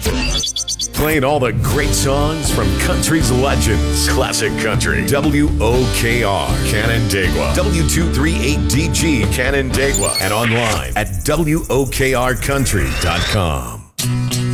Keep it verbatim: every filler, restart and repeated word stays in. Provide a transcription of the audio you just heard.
Playing all the great songs from country's legends. Classic Country. W O K R, Canandaigua. W two three eight D G, Canandaigua. And online at W O K R country dot com.